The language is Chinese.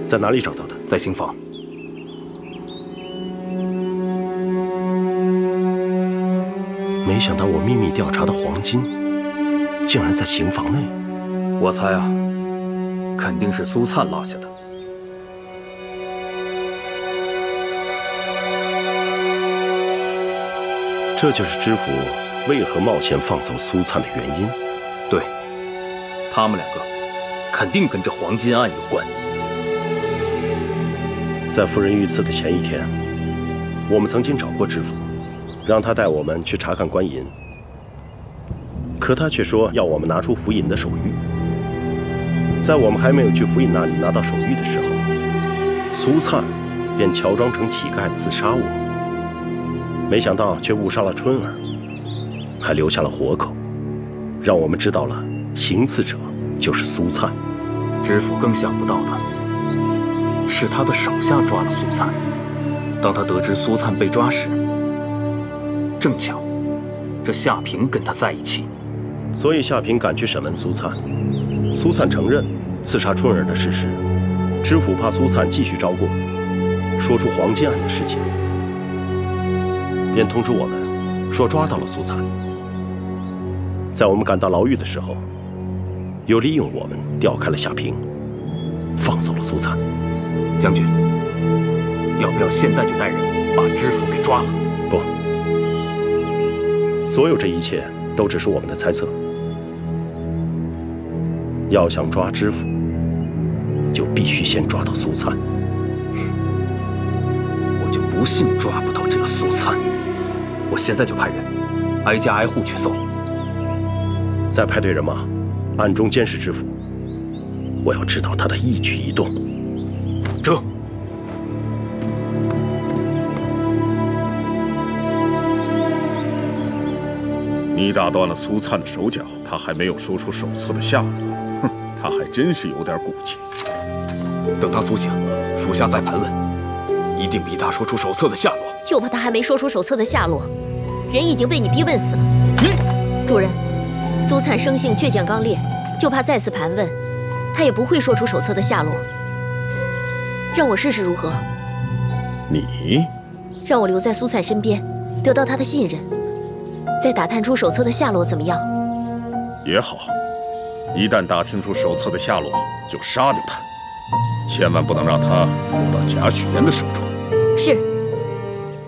在哪里找到的？ 在刑房。 没想到我秘密调查的黄金，竟然在刑房内。 我猜啊，肯定是苏灿落下的。 这就是知府为何冒险放走苏灿的原因。 对，他们两个肯定跟这黄金案有关。 在夫人遇刺的前一天，我们曾经找过知府，让他带我们去查看官银，可他却说要我们拿出府尹的手谕。在我们还没有去府尹那里拿到手谕的时候，苏灿便乔装成乞丐刺杀我。没想到却误杀了春儿，还留下了活口，让我们知道了行刺者就是苏灿。 知府更想不到的是，他的手下抓了苏灿。当他得知苏灿被抓时，正巧这夏平跟他在一起， 所以夏平赶去审问苏灿。苏灿承认刺杀春儿的事实，知府怕苏灿继续招供，说出黄金案的事情，便通知我们说抓到了苏灿。在我们赶到牢狱的时候，又利用我们调开了夏平，放走了苏灿。 将军，要不要现在就带人把知府给抓了？ 不，所有这一切都只是我们的猜测。要想抓知府，就必须先抓到苏灿。 我就不信抓不到这个苏灿。我现在就派人挨家挨户去搜。 再派队人马暗中监视知府，我要知道他的一举一动。 这。 你打断了苏灿的手脚，他还没有说出手册的下落。哼，他还真是有点骨气。 等他苏醒，属下再盘问，一定逼他说出手册的下落。 就怕他还没说出手册的下落，人已经被你逼问死了。主人，苏灿生性倔强刚烈，就怕再次盘问，他也不会说出手册的下落。让我试试如何？ 你让我留在苏灿身边，得到他的信任，再打探出手册的下落，怎么样？ 也好，一旦打听出手册的下落，就杀掉他，千万不能让他落到贾诩言的手中。 是。